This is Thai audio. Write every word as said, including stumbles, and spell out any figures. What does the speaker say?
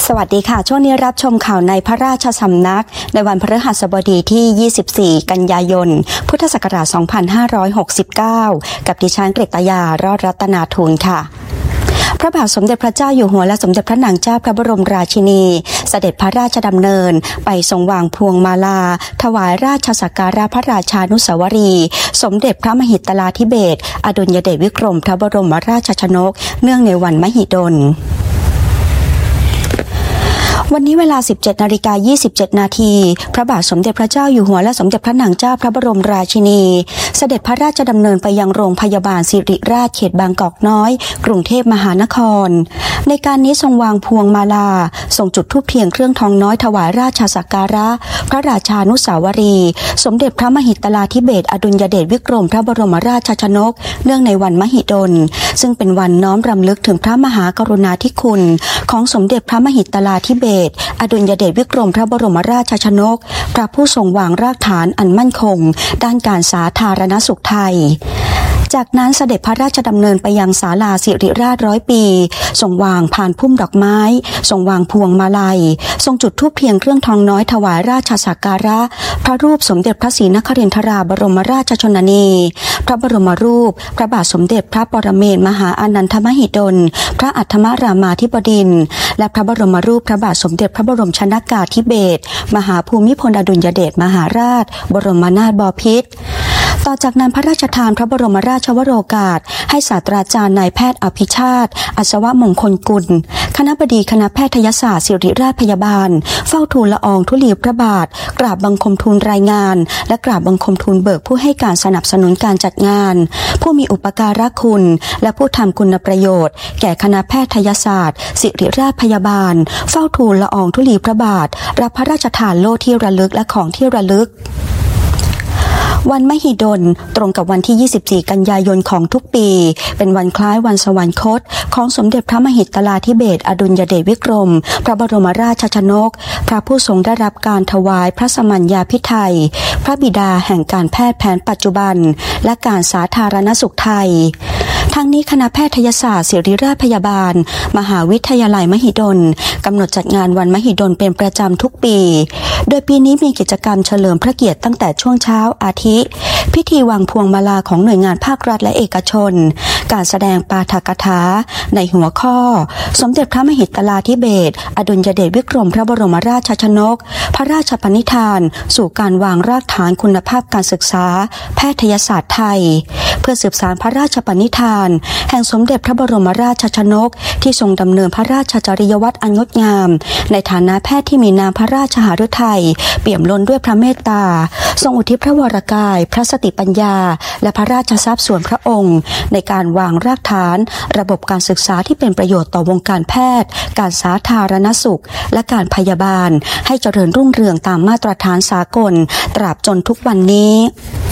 สวัสดีค่ะช่วงนี้รับชมข่าวในพระราชสำนักในวันพฤหัสบดีที่ยี่สิบสี่กันยายนพุทธศักราชสองพันห้าร้อยหกสิบเก้ากับดิฉันกฤตยารอดรัตนาทูลค่ะพระบาทสมเด็จพระเจ้าอยู่หัวและสมเด็จพระนางเจ้าพระบรมราชินีเสด็จพระราชดำเนินไปทรงวางพวงมาลาถวายราชสักการะพระราชานุสาวรีย์สมเด็จพระมหิตลาธิเบศรอดุลยเดชวิกรมพระบรมราชชนกเนื่องในวันมหิดลวันนี้เวลา สิบเจ็ดนาฬิกายี่สิบเจ็ดนาทีพระบาทสมเด็จพระเจ้าอยู่หัวและสมเด็จพระนางเจ้าพระบรมราชินีเสด็จพระราชดำเนินไปยังโรงพยาบาลสิริราชเขตบางกอกน้อยกรุงเทพมหานครในการนี้ทรงวางพวงมาลาทรงจุดธูปเทียนเครื่องทองน้อยถวายราชสักการะพระราชานุสาวรีย์สมเด็จพระมหิตลาธิเบศรอดุลยเดชวิกรมพระบรมราชชนกเนื่องในวันมหิดลซึ่งเป็นวันน้อมรำลึกถึงพระมหากรุณาธิคุณของสมเด็จพระมหิตลาธิเบศรอดุลยเดชวิกรมพระบรมราชชนกพระผู้ทรงวางรากฐานอันมั่นคงด้านการสาธารณสุขไทยจากนั้นเสด็จพระราชดำเนินไปยังศาลาสิริราชร้อยปีทรงวางพานพุ่มดอกไม้ทรงวางพวงมาลัยทรงจุดธูปเทียนเครื่องทองน้อยถวายราชสักการะพระรูปสมเด็จพระศรีนครินทราบรมราชชนนีพระบรมรูปพระบาทสมเด็จพระปรเมศรมหาอานันทมหิดลพระอัฏฐมรามาธิบดินทร์และพระบรมรูปพระบาทสมเด็จพระบรมชนกาธิเบศรมหาภูมิพลอดุลยเดชมหาราชบรมนาถบพิตรต่อจากนั้นพระราชทานพระบรมราชวโรกาสให้ศาสตราจารย์นายแพทย์อภิชาติอัศวมงคลกุลคณบดีคณะแพทยศาสตร์ศิริราชพยาบาลเฝ้าทูลละอองธุลีพระบาทกราบบังคมทูลรายงานและกราบบังคมทูลเบิกผู้ให้การสนับสนุนการจัดงานผู้มีอุปการะคุณและผู้ทำคุณประโยชน์แก่คณะแพทยศาสตร์ศิริราชพยาบาลเฝ้าทูลละอองธุลีพระบาทรับพระราชทานโล่ที่ระลึกและของที่ระลึกวันมหิดลตรงกับวันที่ยี่สิบสี่กันยายนของทุกปีเป็นวันคล้ายวันสวรรคตของสมเด็จพระมหิตลาธิเบศรอดุลยเดชวิกรมพระบรมราชชนกพระผู้ทรงได้รับการถวายพระสมัญญาภิไธยพระบิดาแห่งการแพทย์แผนปัจจุบันและการสาธารณสุขไทยทั้งนี้คณะแพทยศาสตร์ศิริราชพยาบาลมหาวิทยาลัยมหิดลกำหนดจัดงานวันมหิดลเป็นประจำทุกปีโดยปีนี้มีกิจกรรมเฉลิมพระเกียรติตั้งแต่ช่วงเช้าอาทิพิธีวางพวงมาลาของหน่วยงานภาครัฐและเอกชนการแสดงปาฐกถาในหัวข้อสมเด็จพระมหิตลาธิเบศรอดุลยเดชวิกรมพระบรมราชชนกพระราชปณิธานสู่การวางรากฐานคุณภาพการศึกษาแพทยศาสตร์ไทยเพื่อสืบสานพระราชปณิธานแห่งสมเด็จพระบรมราชชนกที่ทรงดำเนินพระราชจริยวัตรอันงดงามในฐานะแพทย์ที่มีนามพระราชหฤทัยเปี่ยมล้นด้วยพระเมตตาทรงอุทิศพระวรกายพระสติปัญญาและพระราชทรัพย์ส่วนพระองค์ในการวางรากฐานระบบการศึกษาที่เป็นประโยชน์ต่อวงการแพทย์การสาธารณสุขและการพยาบาลให้เจริญรุ่งเรืองตามมาตรฐานสากลตราบจนทุกวันนี้